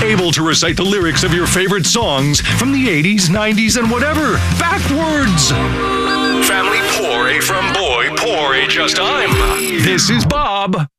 able to recite the lyrics of your favorite songs from the 80s, 90s, and whatever, backwards. Family poor, A from boy, poor, A just I'm. This is Bob.